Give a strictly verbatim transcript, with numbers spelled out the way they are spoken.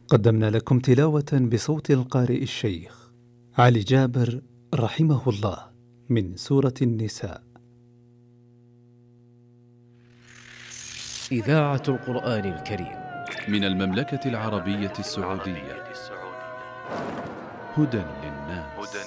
قدمنا لكم تلاوة بصوت القارئ الشيخ علي جابر رحمه الله من سورة النساء. إذاعة القرآن الكريم من المملكة العربية السعودية. هدى للناس.